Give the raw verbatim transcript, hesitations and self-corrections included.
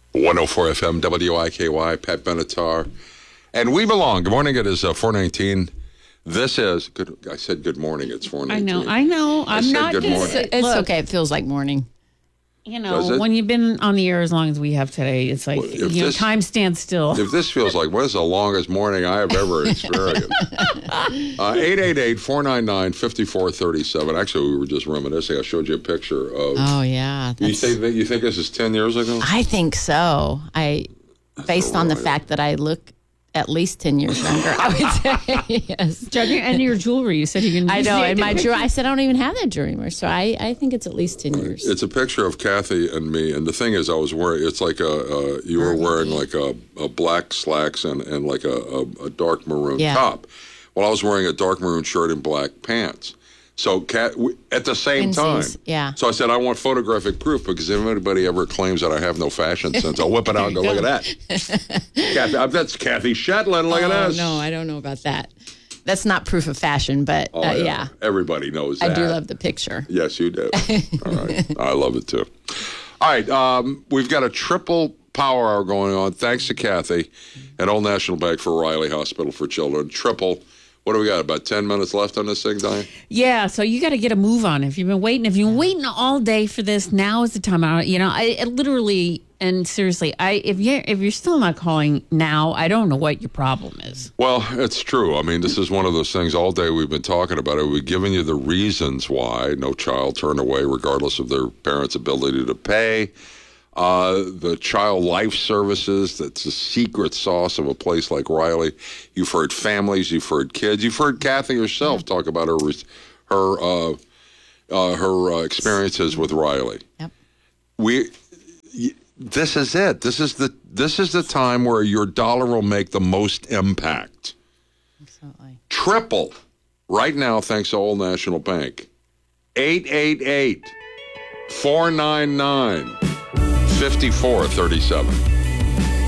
one oh four F M, W I K Y, Pat Benatar. And we belong. Good morning. It is uh, four nineteen. This is, good. I said good morning. It's four nineteen. I know. I know. I I'm said not good gonna morning. say- It's look, okay. It feels like morning. You Does know, it? when you've been on the air as long as we have today, it's like, Well, if you know, this- time stands still. If this feels like, what is the longest morning I have ever experienced? uh, eight eight eight, four nine nine, five four three seven. Actually, we were just reminiscing. I showed you a picture of. Oh, yeah. you, that's- think, that- you think this is ten years ago? I think so. I, based on the right. fact that I look at least ten years younger, I would say yes. Judging and your jewelry, you said you can. I know. And my jewelry, I said I don't even have that jewelry anymore. So I, I think it's at least ten years. It's a picture of Kathy and me, and the thing is, I was wearing. It's like a uh, you were wearing like a, a black slacks and, and like a, a, a dark maroon Yeah. top. Well, I was wearing a dark maroon shirt and black pants. So Kat, we, at the same Twinsies, time, yeah. So I said I want photographic proof because if anybody ever claims that I have no fashion sense, I'll whip it out and go, look at that. Kathy, uh, that's Kathy Shetland. Look at Oh, this. no, I don't know about that. That's not proof of fashion, but Oh, uh, yeah. Everybody knows I that. do love the picture. Yes, you do. All right. I love it too. All right. Um, we've got a triple power hour going on. Thanks to Kathy at Old National Bank for Riley Hospital for Children. Triple. What do we got? About ten minutes left on this thing, Diane? Yeah, so you got to get a move on. If you've been waiting, if you've been waiting all day for this, now is the time. I, you know, I, I literally and seriously, I if you if you're still not calling now, I don't know what your problem is. Well, it's true. I mean, this is one of those things all day we've been talking about it. We've given you the reasons why no child turned away, regardless of their parents' ability to pay. Uh, the child life services, that's the secret sauce of a place like Riley. You've heard families, you've heard kids, you've heard Kathy herself talk about her her uh, uh, her uh, experiences with Riley. Yep. We, y- this is it. This is the this is the time where your dollar will make the most impact. Absolutely. Triple right now, thanks to Old National Bank. eight eight eight, four nine nine, five four three seven.